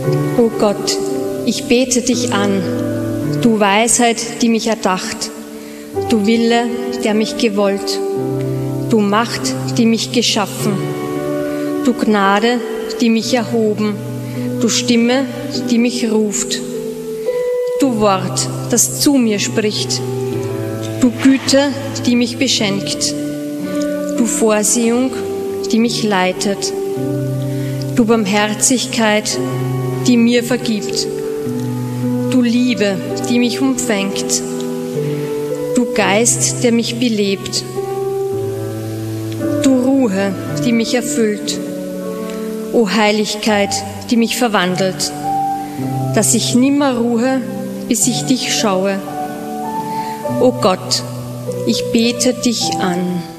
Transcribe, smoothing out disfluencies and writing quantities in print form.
O Gott, ich bete dich an, du Weisheit, die mich erdacht, du Wille, der mich gewollt, du Macht, die mich geschaffen, du Gnade, die mich erhoben, du Stimme, die mich ruft, du Wort, das zu mir spricht, du Güte, die mich beschenkt, du Vorsehung, die mich leitet, du Barmherzigkeit, die mir vergibt, du Liebe, die mich umfängt, du Geist, der mich belebt, du Ruhe, die mich erfüllt, o Heiligkeit, die mich verwandelt, dass ich nimmer ruhe, bis ich dich schaue. O Gott, ich bete dich an.